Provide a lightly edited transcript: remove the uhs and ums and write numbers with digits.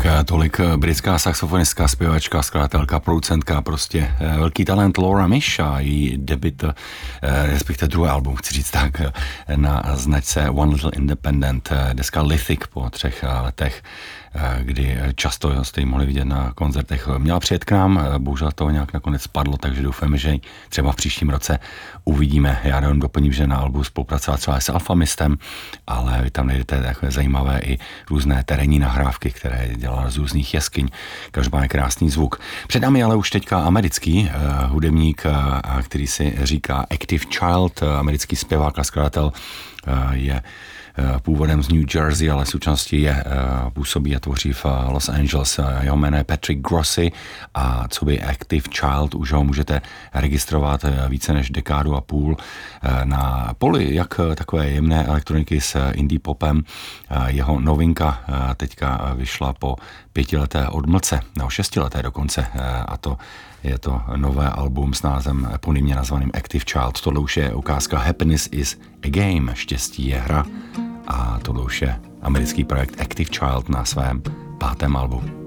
tolik britská saxofonistka, zpěvačka, skladatelka, producentka, prostě velký talent Laura Misha, její debut, respektive druhé album, chci říct tak, na značce One Little Independent, deska Lithic po 3 letech, kdy často jste ji mohli vidět na koncertech. Měla přijet k nám, bohužel to nějak nakonec spadlo, takže doufáme, že třeba v příštím roce uvidíme. Já jenom doplním, že na albu spolupracovala třeba s Alfamistem, ale vy tam najdete takové zajímavé i různé terénní nahrávky, které dělala z různých jeskyň. Každopádně krásný zvuk. Před námi ale už teďka americký hudebník, který si říká Active Child, americký zpěvák a skladatel, je původem z New Jersey, ale v současnosti působí a tvoří v Los Angeles. Jeho jméno je Patrick Grossi a co by Active Child už ho můžete registrovat více než dekádu a půl na poli jak takové jemné elektroniky s indie popem. Jeho novinka teďka vyšla po 5leté odmlce, nebo 6leté dokonce, a to je to nové album s názvem eponymně nazvaným Active Child. Tohle už je ukázka Happiness is a Game, štěstí je hra, a tohle už je americký projekt Active Child na svém 5. albu.